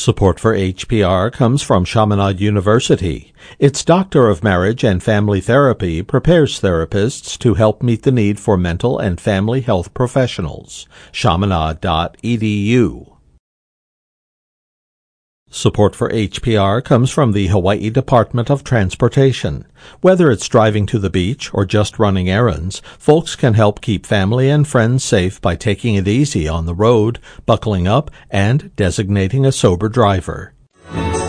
Support for HPR comes from Chaminade University. Its Doctor of Marriage and Family Therapy prepares therapists to help meet the need for mental and family health professionals. Chaminade.edu. Support for HPR comes from the Hawaii Department of Transportation. Whether it's driving to the beach or just running errands, folks can help keep family and friends safe by taking it easy on the road, buckling up, and designating a sober driver.